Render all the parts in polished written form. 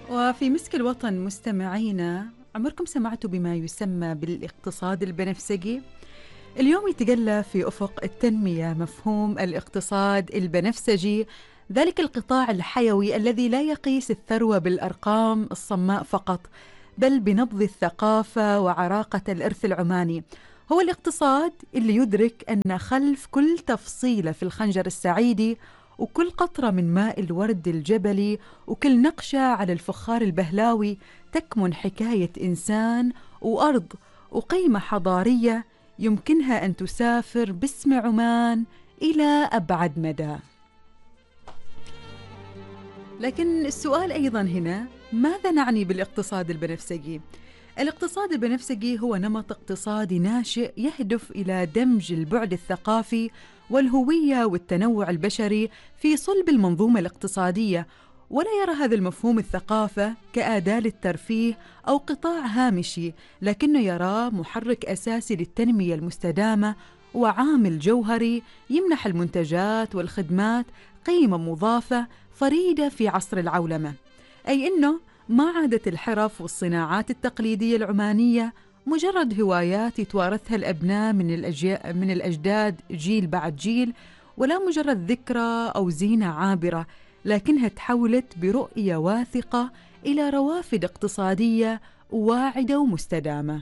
وفي مسك الوطن مستمعينا، عمركم سمعتوا بما يسمى بالاقتصاد البنفسجي؟ اليوم يتجلى في أفق التنمية مفهوم الاقتصاد البنفسجي، ذلك القطاع الحيوي الذي لا يقيس الثروة بالأرقام الصماء فقط، بل بنبض الثقافة وعراقة الإرث العماني. هو الاقتصاد اللي يدرك أن خلف كل تفصيلة في الخنجر السعيدي، وكل قطرة من ماء الورد الجبلي، وكل نقشة على الفخار البهلاوي، تكمن حكاية إنسان وأرض وقيمة حضارية يمكنها أن تسافر باسم عمان إلى أبعد مدى. لكن السؤال أيضا هنا، ماذا نعني بالاقتصاد البنفسجي؟ الاقتصاد البنفسجي هو نمط اقتصادي ناشئ يهدف إلى دمج البعد الثقافي والهوية والتنوع البشري في صلب المنظومة الاقتصادية، ولا يرى هذا المفهوم الثقافة كأداة للترفيه أو قطاع هامشي، لكنه يراه محرك أساسي للتنمية المستدامة وعامل جوهري يمنح المنتجات والخدمات قيمة مضافة فريدة في عصر العولمة. أي أنه ما عادت الحرف والصناعات التقليدية العمانية مجرد هوايات يتوارثها الأبناء من الأجداد جيل بعد جيل، ولا مجرد ذكرى أو زينة عابرة، لكنها تحولت برؤية واثقة إلى روافد اقتصادية واعدة ومستدامة.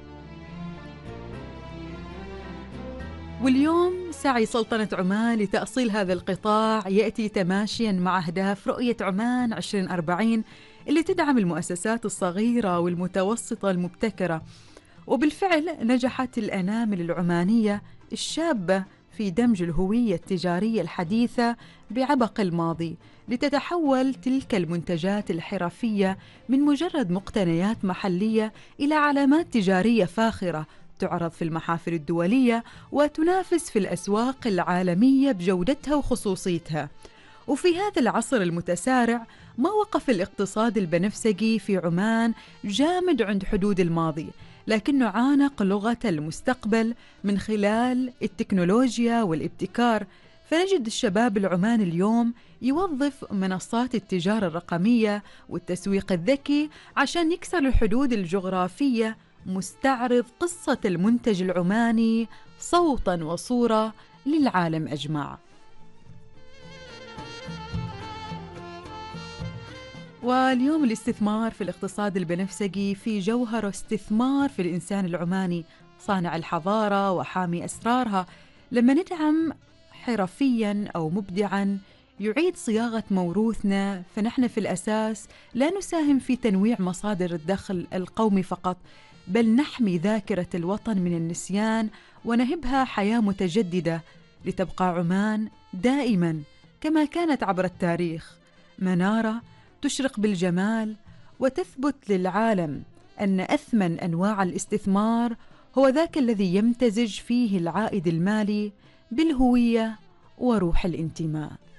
واليوم سعي سلطنة عمان لتأصيل هذا القطاع يأتي تماشياً مع أهداف رؤية عمان 2040 اللي تدعم المؤسسات الصغيرة والمتوسطة المبتكرة. وبالفعل نجحت الأنامل العمانية الشابة في دمج الهوية التجارية الحديثة بعبق الماضي، لتتحول تلك المنتجات الحرفية من مجرد مقتنيات محلية إلى علامات تجارية فاخرة تعرض في المحافل الدولية وتنافس في الأسواق العالمية بجودتها وخصوصيتها. وفي هذا العصر المتسارع، ما وقف الاقتصاد البنفسجي في عمان جامد عند حدود الماضي، لكنه عانق لغة المستقبل من خلال التكنولوجيا والابتكار. فنجد الشباب العماني اليوم يوظف منصات التجارة الرقمية والتسويق الذكي عشان يكسر الحدود الجغرافية، مستعرض قصة المنتج العماني صوتاً وصورة للعالم أجمع. واليوم الاستثمار في الاقتصاد البنفسجي في جوهره استثمار في الإنسان العماني صانع الحضارة وحامي أسرارها. لما ندعم حرفياً أو مبدعاً يعيد صياغة موروثنا، فنحن في الأساس لا نساهم في تنويع مصادر الدخل القومي فقط، بل نحمي ذاكرة الوطن من النسيان ونهبها حياة متجددة، لتبقى عمان دائماً كما كانت عبر التاريخ، منارة تشرق بالجمال وتثبت للعالم أن أثمن أنواع الاستثمار هو ذاك الذي يمتزج فيه العائد المالي بالهوية وروح الانتماء.